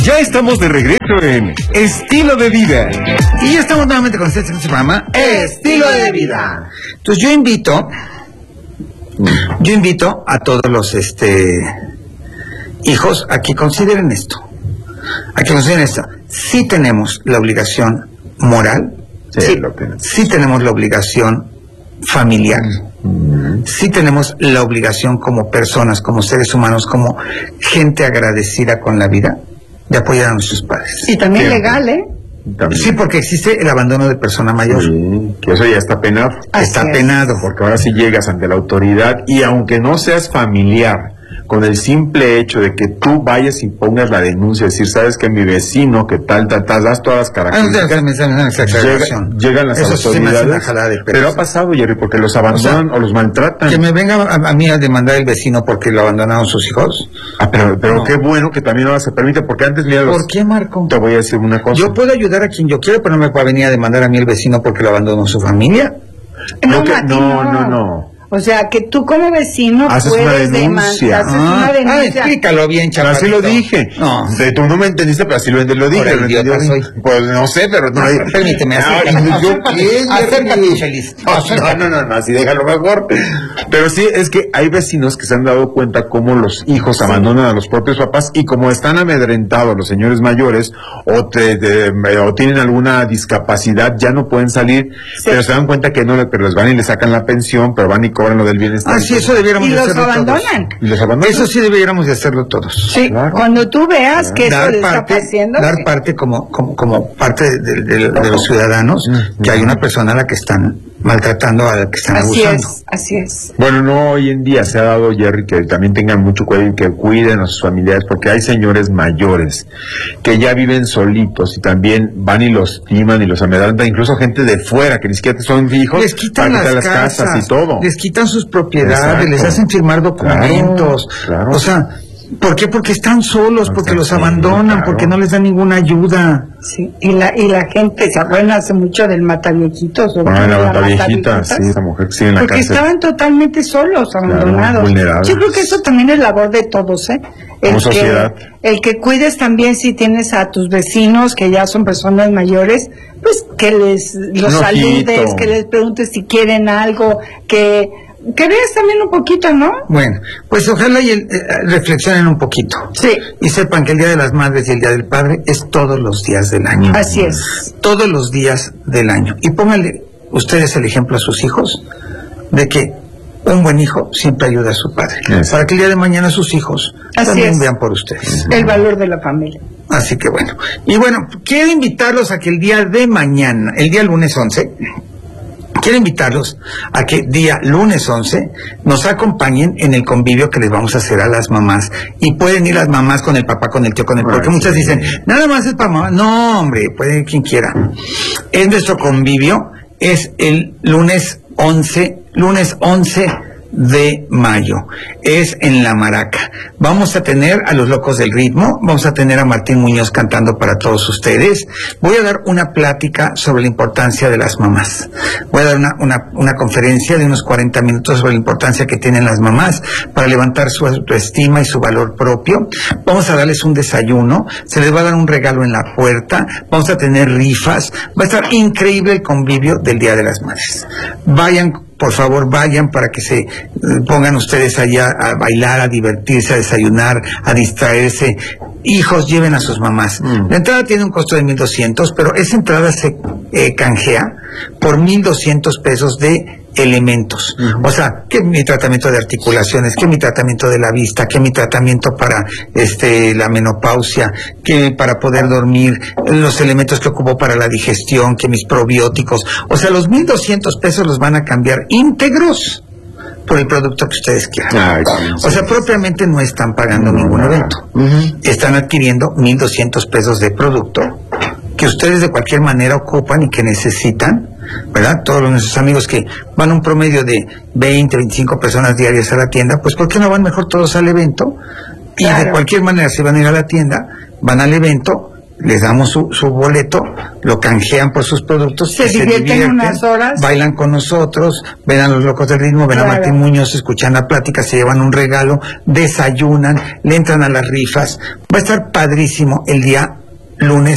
Ya estamos de regreso en Estilo de Vida. Y ya estamos nuevamente con este programa, Estilo de Vida. Entonces yo invito a todos los hijos a que consideren esto. Sí tenemos la obligación moral, sí tenemos la obligación familiar, sí tenemos la obligación como personas, como seres humanos, como gente agradecida con la vida, de apoyar a nuestros padres. Y también legal, ¿eh? También. Sí, porque existe el abandono de persona mayor. Sí, que eso ya está penado. Está penado. Porque ahora sí llegas ante la autoridad y aunque no seas familiar, con el simple hecho de que tú vayas y pongas la denuncia, decir, sabes que mi vecino, que tal, das todas las características, llegan las autoridades, pero ha pasado, Jerry, porque los abandonan o los maltratan. Que me venga a mí a demandar el vecino porque lo abandonaron sus hijos. Pero no. Qué bueno que también ahora se permite, porque antes, mira, ¿por qué, Marco? Te voy a decir una cosa. Yo puedo ayudar a quien yo quiero, pero no me puede venir a demandar a mí el vecino porque lo abandonó su familia. No. O sea, que tú como vecino haces puedes una denuncia. una denuncia. Explícalo bien, chaval. Así lo dije. No. Tú no me entendiste, pero así lo dije. Pues no sé, pero no. Permíteme, acércate, infeliz. No, así déjalo mejor. Pero sí, es que hay vecinos que se han dado cuenta cómo los hijos abandonan a los propios papás y como están amedrentados los señores mayores o tienen alguna discapacidad, ya no pueden salir, pero se dan cuenta que no, pero les van y les sacan la pensión, pero van y cobran lo del bienestar. Sí, eso debiéramos de hacerlo todos. Y los abandonan. Eso sí deberíamos de hacerlo todos. Sí, claro. Cuando tú veas que eso le está pasando. Dar parte como parte de los ciudadanos, que hay una persona a la que están maltratando, a la que están abusando. Así es. Bueno, no, hoy en día se ha dado, Jerry, que también tengan mucho cuidado y que cuiden a sus familiares, porque hay señores mayores que ya viven solitos y también van y los timan y los amedrentan, incluso gente de fuera que ni siquiera son hijos, les quitan las casas y todo. Les quitan sus propiedades, exacto, les hacen firmar documentos. Claro. O sea, ¿por qué? Porque están solos, porque los abandonan, porque no les dan ninguna ayuda. Sí, y la gente se acuerda hace mucho del mataviejitos. La mataviejita, sí, esa mujer que sigue en la porque cárcel. Estaban totalmente solos, abandonados. Vulnerables. Yo creo que eso también es labor de todos, ¿eh? Como sociedad. El que cuides también si tienes a tus vecinos que ya son personas mayores, pues que los saludes, que les preguntes si quieren algo, que veas también un poquito, ¿no? Bueno, pues ojalá reflexionen un poquito. Sí. Y sepan que el Día de las Madres y el Día del Padre es todos los días del año. Así es. Todos los días del año. Y pónganle ustedes el ejemplo a sus hijos de que un buen hijo siempre ayuda a su padre. Para que el día de mañana sus hijos también vean por ustedes. El valor de la familia. Así que bueno. Y bueno, quiero invitarlos a que el día de mañana, el día lunes 11... Quiero invitarlos a que día lunes 11 nos acompañen en el convivio que les vamos a hacer a las mamás. Y pueden ir las mamás con el papá, con el tío, con el... Porque muchas dicen, nada más es para mamá. No, hombre, puede ir quien quiera. Es nuestro convivio, es el lunes 11 de mayo. Es en La Maraca. Vamos a tener a los Locos del Ritmo, vamos a tener a Martín Muñoz cantando para todos ustedes. Voy a dar una plática sobre la importancia de las mamás. Voy a dar una conferencia de unos 40 minutos sobre la importancia que tienen las mamás para levantar su autoestima y su valor propio. Vamos a darles un desayuno, se les va a dar un regalo en la puerta, vamos a tener rifas, va a estar increíble el convivio del Día de las Madres. Vayan, por favor, vayan para que se pongan ustedes allá a bailar, a divertirse, a desayunar, a distraerse. Hijos, lleven a sus mamás. La entrada tiene un costo de 1,200, pero esa entrada se canjea por 1,200 pesos de elementos. O sea, que mi tratamiento de articulaciones, que mi tratamiento de la vista, que mi tratamiento para la menopausia, que para poder dormir, los elementos que ocupo para la digestión, que mis probióticos. O sea, los 1,200 pesos los van a cambiar íntegros por el producto que ustedes quieran. O sea, propiamente no están pagando ningún evento. Están adquiriendo 1,200 pesos de producto que ustedes de cualquier manera ocupan y que necesitan, ¿verdad? Todos nuestros amigos que van un promedio de 20, 25 personas diarias a la tienda, pues ¿por qué no van mejor todos al evento? Y de cualquier manera, si van a ir a la tienda, van al evento, les damos su boleto, lo canjean por sus productos, se divierten unas horas, bailan con nosotros, ven a los locos del ritmo, ven a Martín Muñoz, escuchan la plática, se llevan un regalo, desayunan, le entran a las rifas. Va a estar padrísimo el día lunes